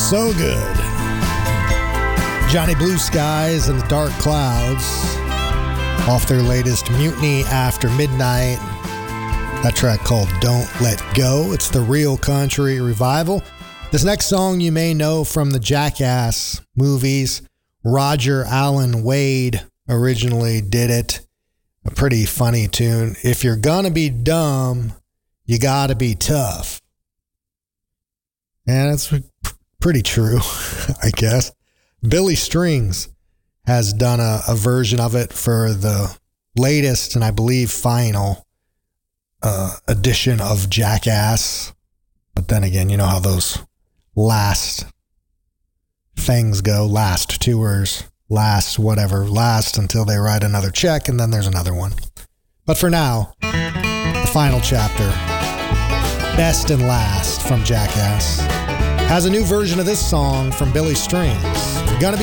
So good. Johnny Blue Skies and the Dark Clouds off their latest Mutiny After Midnight. That track called Don't Let Go. It's the Real Country Revival. This next song you may know from the Jackass movies. Roger Allen Wade originally did it. A pretty funny tune. If you're gonna be dumb, you gotta be tough. And that's pretty true, I guess. Billy Strings has done a version of it for the latest and I believe final edition of Jackass. But then again, you know how those last things go, last tours, last whatever, last until they write another check and then there's another one. But for now, the final chapter, Best and Last from Jackass, has a new version of this song from Billy Strings. If you're gonna be